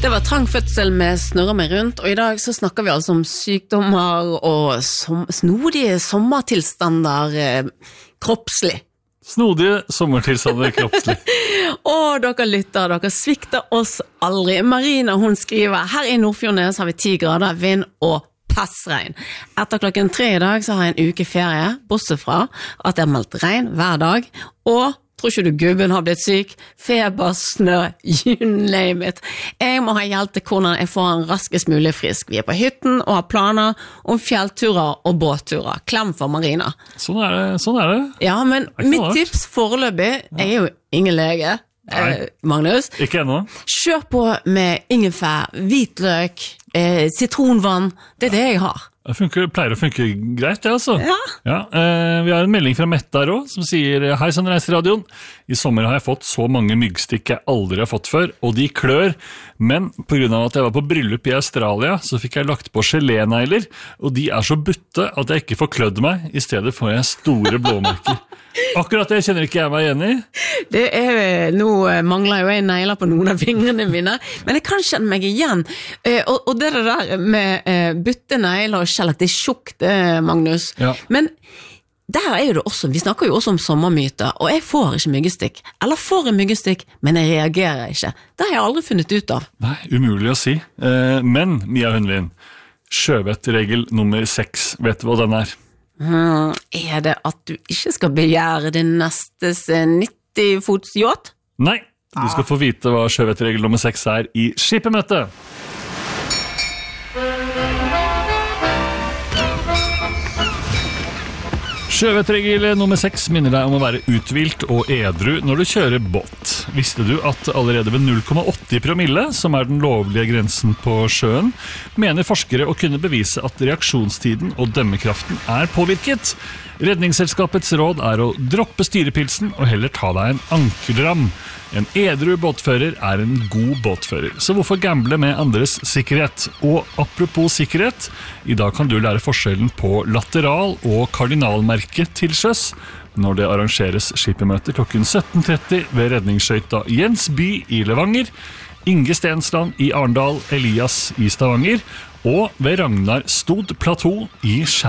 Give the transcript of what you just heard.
Det var trang fødsel med snurrer meg rundt, og i dag så snakker vi altså om sykdommer og snodige sommertilstander kroppslig. Snodige sommertilstander kroppslig. Og dere lytter, dere svikter oss aldri. Marina, hun skriver, her i Nordfjordnes har vi 10 grader, vind og passregn. Etter klokken 3 i dag så har jeg en uke ferie, bortsett fra at det har meldt regn hver dag, og tror ikke du gubben har blitt syk? Feber, snø, you name it. Jeg må ha hjelp til hvordan jeg får en raskest mulig frisk. Vi er på hytten og har planer om fjellturer og båtturer. Klem for Marina. Sånn er det. Ja, men mitt tips foreløpig er jo ingen lege, Magnus. Ikke ennå. Kjør på med ingefær, hvitløk, sitronvann. Det er det jeg har. Det pleier å funke greit, det altså. Ja. Vi har en melding fra Mette her også, som sier Hei, sånn reiseradioen. I sommer har jeg fått så mange myggstikk jeg aldri har fått før, og de klør. Men på grunn av at jeg var på bryllup i Australia, så fikk jeg lagt på gelénegler, og de er så butte at jeg ikke får klødd meg. I stedet får jeg store blåmerker. Akkurat det kjenner ikke jeg meg igjen i. Nå mangler jo jeg negler på noen av fingrene mine, men jeg kan kjenne meg igjen. Og det der med butte negler og skjellak, det er tjukt, Magnus. Ja. Men der er jo det også, vi snakker jo også om sommermyter, og jeg får ikke myggestikk. Eller får en myggestikk, men jeg reagerer ikke. Det har jeg aldri funnet ut av. Nei, umulig å si. Men, Mia Hundvin, sjøvettregel nummer 6, vet du hva den er? Er det at du ikke skal begjære din nestes 90 fots yacht? Nei, du skal få vite hva sjøvettregel nummer 6 er i skipemøte. Sjøvettregel nummer 6 minner deg om å være uthvilt og edru når du kjører båt. Visste du at allerede ved 0,80 promille, som er den lovlige grensen på sjøen, mener forskere å kunne bevise at reaksjonstiden og dømmekraften er påvirket? Redningsselskapets råd er å droppe styrepilsen og heller ta deg en ankerdram. En edru båtfører er en god båtfører, så hvorfor gamble med andres sikkerhet? Og apropos sikkerhet, i dag kan du lære forskjellen på lateral- og kardinalmerke til sjøs når det arrangeres skipemøter klokken 17:30 ved redningsskøyta Jens By i Levanger, Inge Stensland i Arendal, Elias i Stavanger og ved Ragnar Stod Plateau i Skjær.